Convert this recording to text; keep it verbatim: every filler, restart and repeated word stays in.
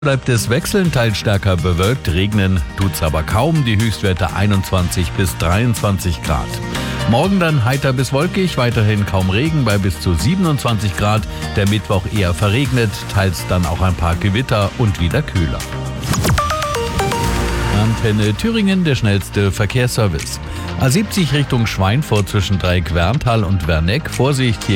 Bleibt es wechselnd, teils stärker bewölkt, regnen tut's aber kaum, die Höchstwerte einundzwanzig bis dreiundzwanzig Grad. Morgen dann heiter bis wolkig, weiterhin kaum Regen bei bis zu siebenundzwanzig Grad, der Mittwoch eher verregnet, teils dann auch ein paar Gewitter und wieder kühler. Antenne Thüringen, der schnellste Verkehrsservice. A siebzig Richtung Schweinfurt zwischen Dreieck Werntal und Werneck, Vorsicht, hier